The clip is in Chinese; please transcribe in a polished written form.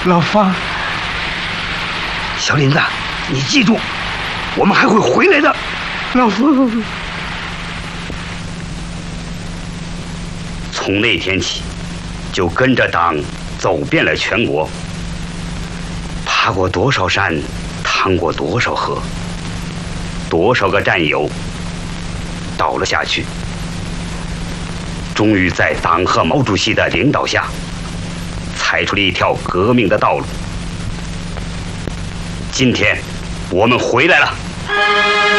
老方， 小林子，你记住，我们还会回来的。 老方， 从那天起，就跟着党走遍了全国，爬过多少山，趟过多少河，多少个战友倒了下去，终于在党和毛主席的领导下，踩出了一条革命的道路。今天，我们回来了。